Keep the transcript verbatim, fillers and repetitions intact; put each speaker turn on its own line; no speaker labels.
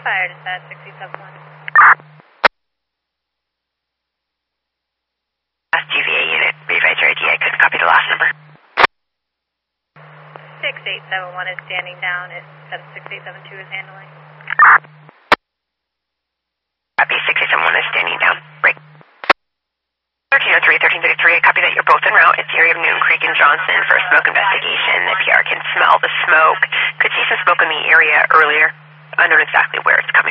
fire dispatch sixty-seven one.
Last G V A unit, revise your I D. I couldn't copy the last number.
six eight seven one is standing down. Is six eight seven two is handling.
Copy, six eight seven one is standing down. Break. thirteen oh three, thirteen thirty-three, I copy that you're both en route. It's the area of Newton Creek and Johnson for a smoke investigation. The P R can smell the smoke. Could see some smoke in the area earlier. Unknown exactly where it's coming